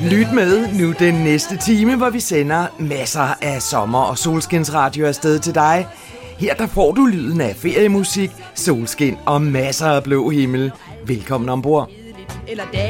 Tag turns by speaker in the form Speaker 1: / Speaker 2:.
Speaker 1: Lyt med nu den næste time, hvor vi sender masser af sommer- og solskinsradio afsted til dig. Her der får du lyden af feriemusik, solskin og masser af blå himmel. Velkommen ombord.